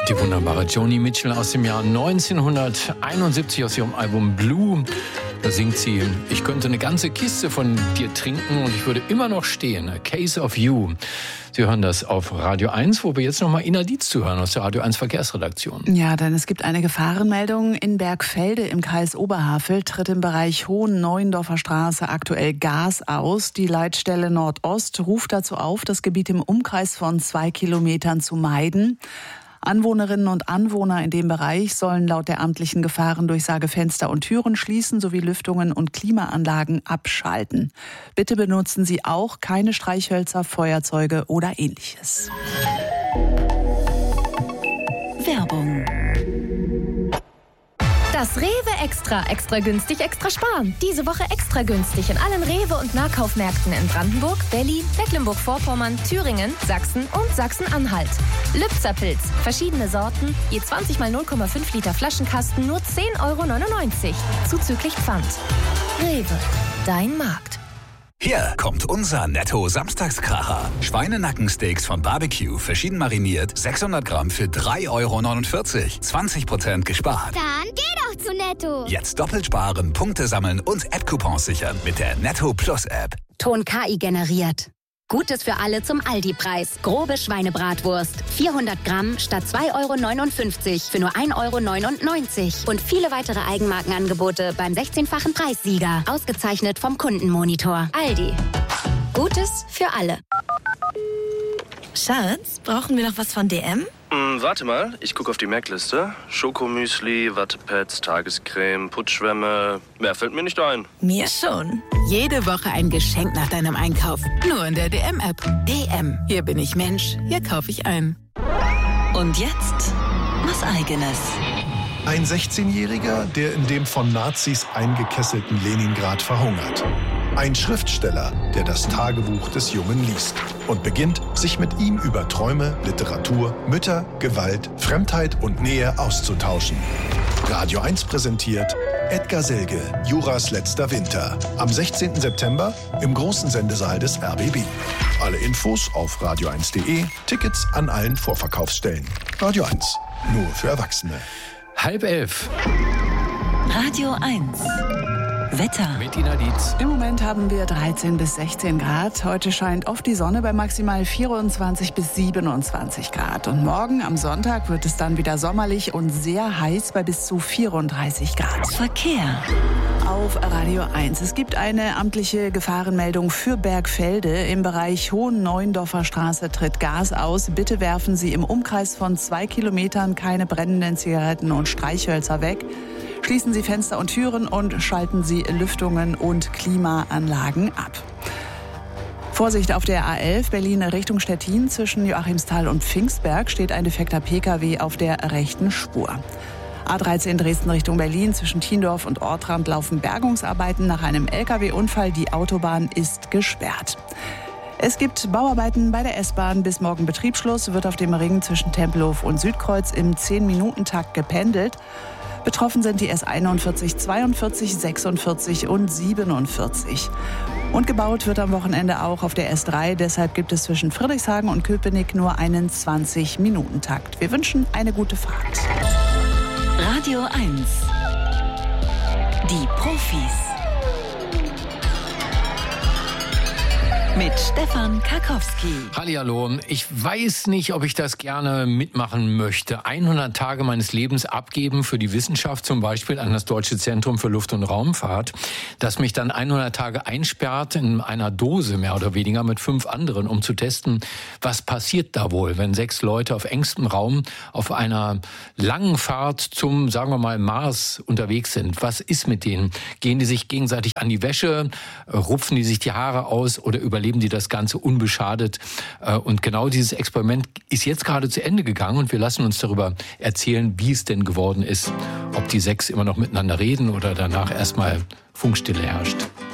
Die wunderbare Joni Mitchell aus dem Jahr 1971 aus ihrem Album Blue. Da singt sie: Ich könnte eine ganze Kiste von dir trinken und ich würde immer noch stehen. A Case of You. Sie hören das auf Radio 1, wo wir jetzt nochmal Ina Dietz zuhören aus der Radio 1 Verkehrsredaktion. Ja, denn es gibt eine Gefahrenmeldung. In Bergfelde im Kreis Oberhavel tritt im Bereich Hohen-Neuendorfer Straße aktuell Gas aus. Die Leitstelle Nordost ruft dazu auf, das Gebiet im Umkreis von 2 Kilometern zu meiden. Anwohnerinnen und Anwohner in dem Bereich sollen laut der amtlichen Gefahrendurchsage Fenster und Türen schließen sowie Lüftungen und Klimaanlagen abschalten. Bitte benutzen Sie auch keine Streichhölzer, Feuerzeuge oder Ähnliches. Werbung. Das Rewe Extra. Extra günstig, extra sparen. Diese Woche extra günstig in allen Rewe- und Nahkaufmärkten in Brandenburg, Berlin, Mecklenburg-Vorpommern, Thüringen, Sachsen und Sachsen-Anhalt. Lübzer Pilz. Verschiedene Sorten, je 20 mal 0,5 Liter Flaschenkasten, nur 10,99 €. Zuzüglich Pfand. Rewe. Dein Markt. Hier kommt unser Netto-Samstagskracher. Schweinenackensteaks von Barbecue, verschieden mariniert, 600 Gramm für 3,49 €. 20% gespart. Dann geh doch zu Netto. Jetzt doppelt sparen, Punkte sammeln und App-Coupons sichern mit der Netto Plus App. Ton KI generiert. Gutes für alle zum Aldi-Preis. Grobe Schweinebratwurst. 400 Gramm statt 2,59 € für nur 1,99 €. Und viele weitere Eigenmarkenangebote beim 16-fachen Preissieger. Ausgezeichnet vom Kundenmonitor. Aldi. Gutes für alle. Schatz, brauchen wir noch was von DM? Warte mal, ich gucke auf die Merkliste. Schokomüsli, Wattepads, Tagescreme, Putzschwämme. Mehr fällt mir nicht ein. Mir schon. Jede Woche ein Geschenk nach deinem Einkauf. Nur in der DM-App. DM. Hier bin ich Mensch. Hier kaufe ich ein. Und jetzt was Eigenes. Ein 16-Jähriger, der in dem von Nazis eingekesselten Leningrad verhungert. Ein Schriftsteller, der das Tagebuch des Jungen liest und beginnt, sich mit ihm über Träume, Literatur, Mütter, Gewalt, Fremdheit und Nähe auszutauschen. Radio 1 präsentiert Edgar Selge, Juras letzter Winter. Am 16. September im großen Sendesaal des RBB. Alle Infos auf radio1.de, Tickets an allen Vorverkaufsstellen. Radio 1, nur für Erwachsene. 10:30. Radio 1. Wetter. Mit Ina Dietz. Im Moment haben wir 13 bis 16 Grad. Heute scheint oft die Sonne bei maximal 24 bis 27 Grad. Und morgen am Sonntag wird es dann wieder sommerlich und sehr heiß bei bis zu 34 Grad. Verkehr. Auf Radio 1. Es gibt eine amtliche Gefahrenmeldung für Bergfelde. Im Bereich Hohen-Neuendorfer Straße tritt Gas aus. Bitte werfen Sie im Umkreis von 2 Kilometern keine brennenden Zigaretten und Streichhölzer weg. Schließen Sie Fenster und Türen und schalten Sie Lüftungen und Klimaanlagen ab. Vorsicht auf der A11 Berlin Richtung Stettin. Zwischen Joachimsthal und Pfingstberg steht ein defekter Pkw auf der rechten Spur. A13 Dresden Richtung Berlin. Zwischen Thiendorf und Ortrand laufen Bergungsarbeiten nach einem Lkw-Unfall. Die Autobahn ist gesperrt. Es gibt Bauarbeiten bei der S-Bahn. Bis morgen Betriebsschluss wird auf dem Ring zwischen Tempelhof und Südkreuz im 10-Minuten-Takt gependelt. Betroffen sind die S41, 42, 46 und 47. Und gebaut wird am Wochenende auch auf der S3. Deshalb gibt es zwischen Friedrichshagen und Köpenick nur einen 20-Minuten-Takt. Wir wünschen eine gute Fahrt. Radio 1. Die Profis. Mit Stefan Karkowski. Hallihallo. Ich weiß nicht, ob ich das gerne mitmachen möchte. 100 Tage meines Lebens abgeben für die Wissenschaft, zum Beispiel an das Deutsche Zentrum für Luft- und Raumfahrt, das mich dann 100 Tage einsperrt in einer Dose, mehr oder weniger, mit 5 anderen, um zu testen, was passiert da wohl, wenn 6 Leute auf engstem Raum auf einer langen Fahrt zum, sagen wir mal, Mars unterwegs sind. Was ist mit denen? Gehen die sich gegenseitig an die Wäsche? Rupfen die sich die Haare aus oder überleben die das Ganze unbeschadet? Und genau dieses Experiment ist jetzt gerade zu Ende gegangen und wir lassen uns darüber erzählen, wie es denn geworden ist. Ob die 6 immer noch miteinander reden oder danach erstmal Funkstille herrscht.